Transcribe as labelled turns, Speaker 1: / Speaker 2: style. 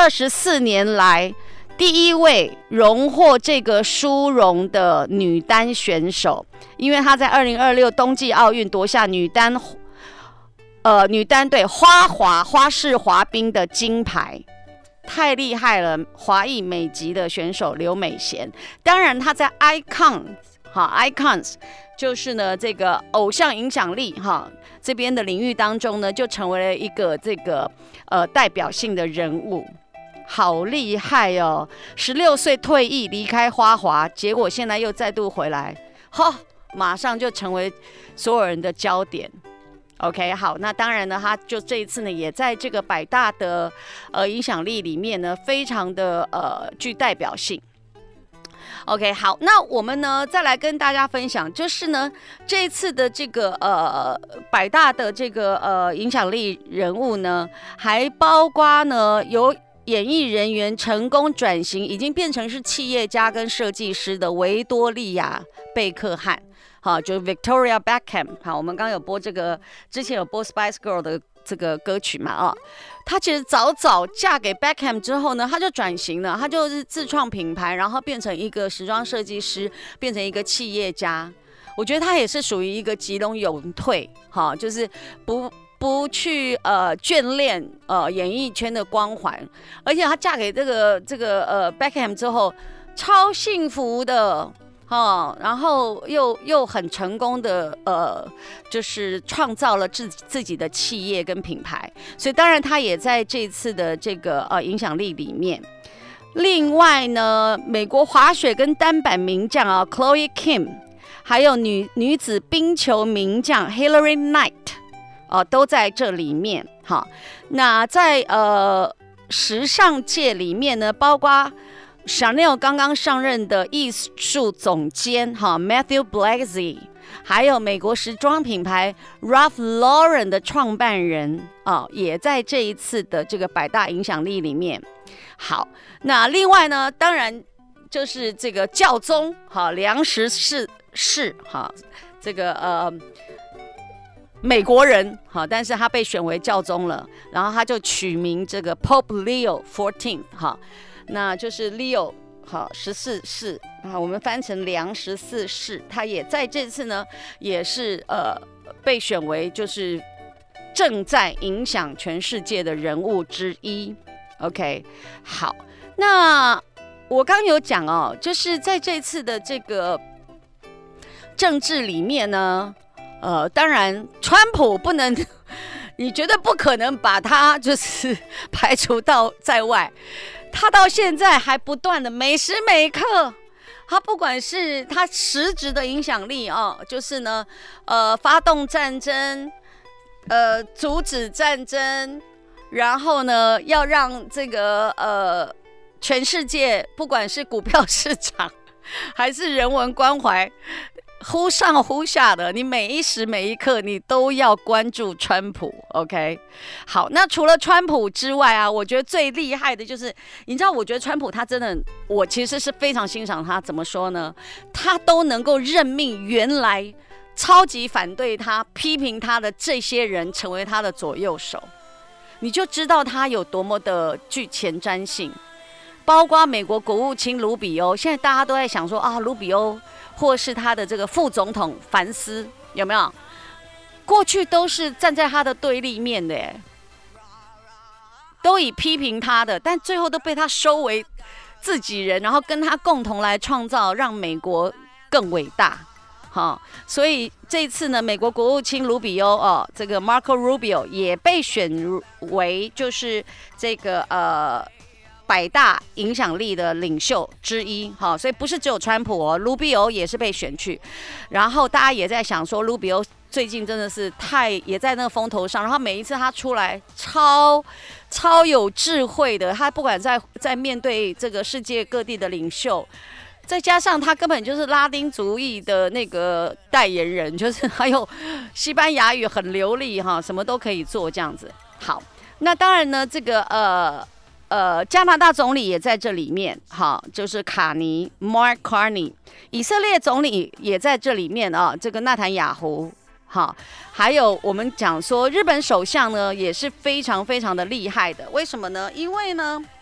Speaker 1: 24年来第一位荣获这个殊荣的女单选手，因为她在2026冬季奥运夺下女单对花式滑冰的金牌。太厉害了，华裔美籍的选手刘美贤。当然，她在 Icons 就是呢这个偶像影响力这边的领域当中呢，就成为了一个这个代表性的人物。好厉害哦！16岁退役离开花滑，结果现在又再度回来，马上就成为所有人的焦点。OK， 好，那当然呢，他就这一次呢，也在这个百大的影响力里面呢，非常的具代表性。OK， 好，那我们呢再来跟大家分享，就是呢这一次的这个百大的这个影响力人物呢，还包括呢有演艺人员成功转型，已经变成是企业家跟设计师的维多利亚贝克汉。就是 Victoria Beckham。好，我们刚刚有播这个，之前有播 Spice Girl 的这个歌曲嘛她其实早嫁给 Beckham 之后呢，她就转型了，她就是自创品牌，然后变成一个时装设计师，变成一个企业家。我觉得她也是属于一个急流勇退，就是不去眷恋演艺圈的光环，而且她嫁给这个Beckham 之后，超幸福的。然后又很成功的就是创造了自己的企业跟品牌，所以当然他也在这次的这个影响力里面。另外呢，美国滑雪跟单板名将Chloe Kim， 还有女子冰球名将 Hillary Knight 都在这里面。那在时尚界里面呢，包括Chanel 刚刚上任的艺术总监Matthew Blazy， 还有美国时装品牌 Ralph Lauren 的创办人也在这一次的这个百大影响力里面。好，那另外呢，当然就是这个教宗梁实世这个美国人但是他被选为教宗了，然后他就取名这个 Pope Leo XIV那就是 Leo 14世我们翻成梁14世，他也在这次呢，也是被选为就是正在影响全世界的人物之一。OK， 好，那我刚有讲就是在这次的这个政治里面呢，当然川普不能。你绝对不可能把他就是排除在外，他到现在还不断的每时每刻，他不管是他实质的影响力就是呢，发动战争，阻止战争，然后呢，要让这个全世界不管是股票市场还是人文关怀。忽上忽下的，你每一时每一刻你都要关注川普 ，OK？ 好，那除了川普之外我觉得最厉害的就是，你知道，我觉得川普他真的，我其实是非常欣赏他。怎么说呢？他都能够任命原来超级反对他、批评他的这些人成为他的左右手，你就知道他有多么的具前瞻性。包括美国国务卿卢比欧，现在大家都在想说卢比欧。或是他的这个副总统凡斯，有没有？过去都是站在他的对立面的耶，都以批评他的，但最后都被他收为自己人，然后跟他共同来创造让美国更伟大。所以这一次呢，美国国务卿卢比欧这个 Marco Rubio 也被选为就是这个百大影响力的领袖之一，所以不是只有川普卢比欧也是被选去。然后大家也在想说，卢比欧最近真的是也在那个风头上，然后每一次他出来超有智慧的，他不管在面对这个世界各地的领袖，再加上他根本就是拉丁族裔的那个代言人，就是还有西班牙语很流利什么都可以做这样子。好，那当然呢，这个加拿大总理也在这里面，就是卡尼 Mark Carney， 以色列总理也在这里面这个纳坦雅胡，还有我们讲说日本首相呢也是非常非常的厉害的。为什么呢？因为呢，